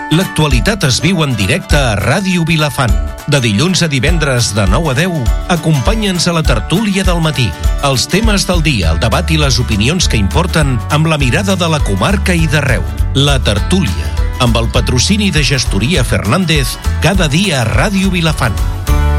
L'actualitat es viu en directe a Ràdio Vilafant. De dilluns a divendres de 9 a 10, acompanya'ns a la tertúlia del matí. Els temes del dia, el debat i les opinions que importen amb la mirada de la comarca i d'arreu. La tertúlia, amb el patrocini de Gestoria Fernández, cada dia a Ràdio Vilafant.